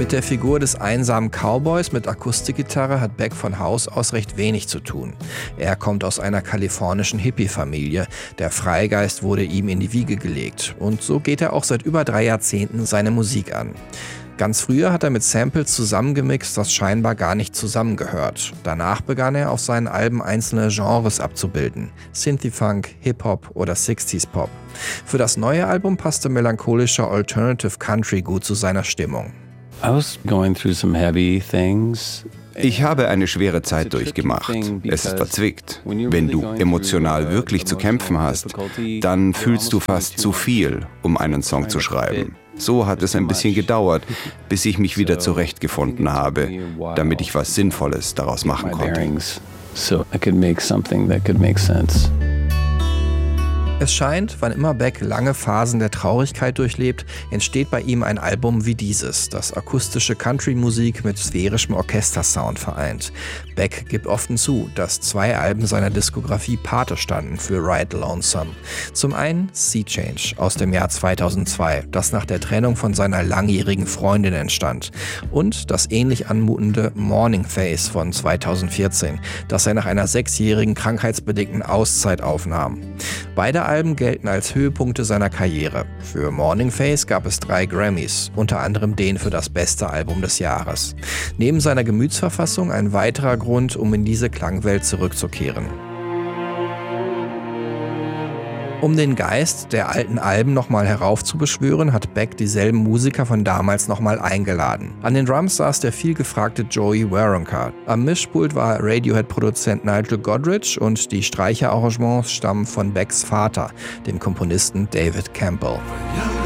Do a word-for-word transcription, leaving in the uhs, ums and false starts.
Mit der Figur des einsamen Cowboys mit Akustikgitarre hat Beck von Haus aus recht wenig zu tun. Er kommt aus einer kalifornischen Hippie-Familie. Der Freigeist wurde ihm in die Wiege gelegt. Und so geht er auch seit über drei Jahrzehnten seine Musik an. Ganz früher hat er mit Samples zusammengemixt, das scheinbar gar nicht zusammengehört. Danach begann er auf seinen Alben einzelne Genres abzubilden. Synthie-Funk, Hip-Hop oder sixties Pop. Für das neue Album passte melancholischer Alternative Country gut zu seiner Stimmung. I was going through some heavy things. Ich habe eine schwere Zeit durchgemacht. Es ist verzwickt. Wenn du emotional wirklich zu kämpfen hast, dann fühlst du fast zu viel, um einen Song zu schreiben. So hat es ein bisschen gedauert, bis ich mich wieder zurechtgefunden habe, damit ich was Sinnvolles daraus machen konnte. Es scheint, wann immer Beck lange Phasen der Traurigkeit durchlebt, entsteht bei ihm ein Album wie dieses, das akustische Country-Musik mit sphärischem Orchestersound vereint. Beck gibt offen zu, dass zwei Alben seiner Diskografie Pate standen für Ride Lonesome. Zum einen Sea Change aus dem Jahr zweitausendzwei, das nach der Trennung von seiner langjährigen Freundin entstand. Und das ähnlich anmutende Morning Phase von zweitausendvierzehn, das er nach einer sechsjährigen krankheitsbedingten Auszeit aufnahm. Beide Alben gelten als Höhepunkte seiner Karriere. Für Morning Phase gab es drei Grammys, unter anderem den für das beste Album des Jahres. Neben seiner Gemütsverfassung ein weiterer Grund, um in diese Klangwelt zurückzukehren. Um den Geist der alten Alben nochmal heraufzubeschwören, hat Beck dieselben Musiker von damals nochmal eingeladen. An den Drums saß der vielgefragte Joey Waronker. Am Mischpult war Radiohead-Produzent Nigel Godrich und die Streicherarrangements stammen von Becks Vater, dem Komponisten David Campbell.